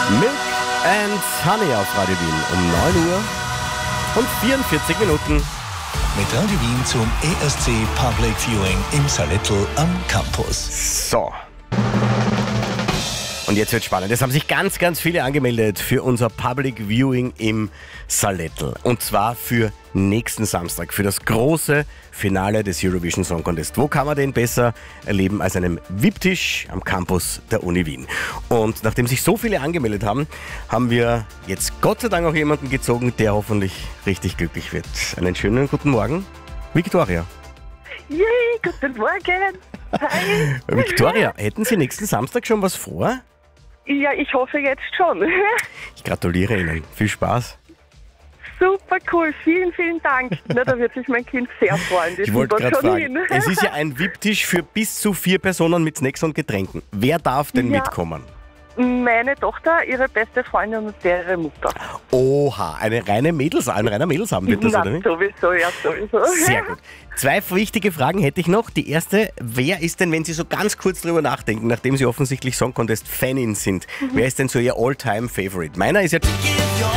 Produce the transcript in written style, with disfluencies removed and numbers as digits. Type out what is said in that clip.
Milk and Honey auf Radio Wien um 9 Uhr und 44 Minuten. Mit Radio Wien zum ESC Public Viewing im Salettl am Campus. So. Und jetzt wird spannend. Es haben sich ganz, ganz viele angemeldet für unser Public Viewing im Salettl. Und zwar für nächsten Samstag, für das große Finale des Eurovision Song Contest. Wo kann man den besser erleben als einem VIP-Tisch am Campus der Uni Wien? Und nachdem sich so viele angemeldet haben, haben wir jetzt Gott sei Dank auch jemanden gezogen, der hoffentlich richtig glücklich wird. Einen schönen guten Morgen, Victoria. Yay, guten Morgen. Hi. Victoria, hätten Sie nächsten Samstag schon was vor? Ja, ich hoffe jetzt schon. Ich gratuliere Ihnen. Viel Spaß. Super cool, vielen, vielen Dank. Na, da wird sich mein Kind sehr freuen. Ich wollte gerade fragen, es ist ja ein VIP-Tisch für bis zu 4 Personen mit Snacks und Getränken. Wer darf denn mitkommen? Meine Tochter, ihre beste Freundin und ihre Mutter. Oha, ein reiner Mädelsabend wird das, oder nicht? Sowieso, ja, sowieso. Sehr gut. 2 wichtige Fragen hätte ich noch. Die erste, wer ist denn, wenn Sie so ganz kurz drüber nachdenken, nachdem Sie offensichtlich Song Contest Fanin sind, wer ist denn so Ihr All-Time-Favorite? Meiner ist ja